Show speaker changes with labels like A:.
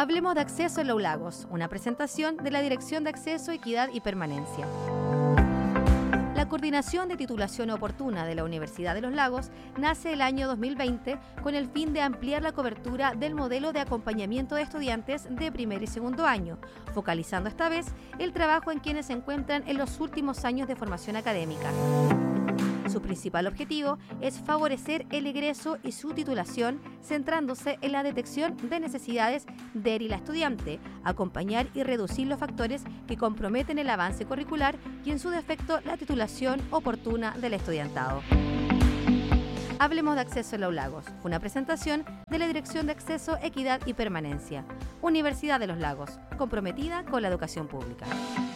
A: Hablemos de acceso en los lagos, una presentación de la Dirección de Acceso, Equidad y Permanencia. La Coordinación de Titulación Oportuna de la Universidad de los Lagos nace el año 2020 con el fin de ampliar la cobertura del modelo de acompañamiento de estudiantes de primer y segundo año, focalizando esta vez el trabajo en quienes se encuentran en los últimos años de formación académica. Su principal objetivo es favorecer el egreso y su titulación, centrándose en la detección de necesidades del y la estudiante, acompañar y reducir los factores que comprometen el avance curricular y, en su defecto, la titulación oportuna del estudiantado. Hablemos de acceso en los lagos. Fue una presentación de la Dirección de Acceso, Equidad y Permanencia. Universidad de los Lagos, comprometida con la educación pública.